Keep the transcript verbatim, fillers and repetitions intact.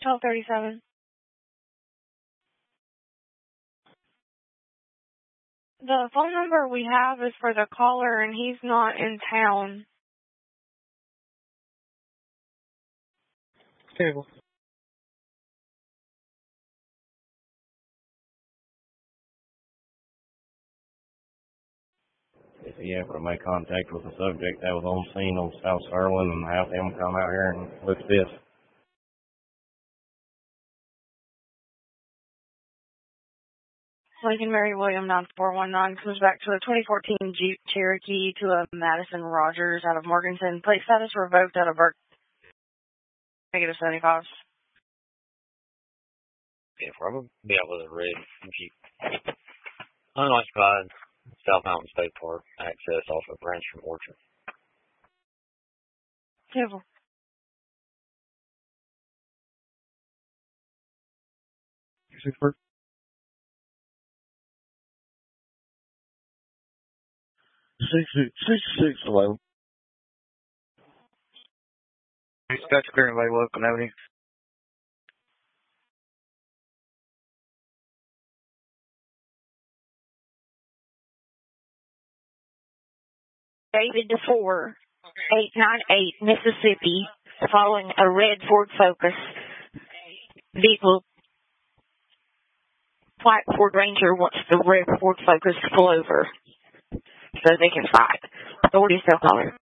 twelve thirty-seven. The phone number we have is for the caller, and he's not in town. Table. Yeah, for make contact with the subject that was on scene on South Sterling and have him come out here and look at this. Lincoln Mary William nine four one nine comes back to a twenty fourteen Jeep Cherokee to a Madison Rogers out of Morganton. Plate status revoked out of Burke. Negative seventy-five. Yeah, probably be out with a red Jeep. Unoccupied, South Mountain State Park, access off of Branch from Orchard. Table. Six, six, six, six, six, eleven. Dispatch clearing available, Oakland Avenue. David DeFore, eight nine eight, Mississippi, following a red Ford Focus vehicle. White Ford Ranger wants the red Ford Focus to pull over so they can fight. Authorities tell caller.